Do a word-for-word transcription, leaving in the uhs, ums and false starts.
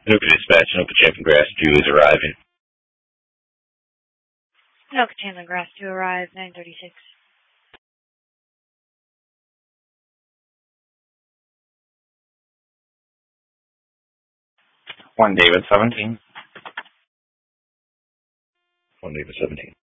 Nuka Dispatch, Nuka Champion Grass two is arriving. Nuka Champion Grass two arrive, nine thirty-six. One David seventeen. One David seventeen.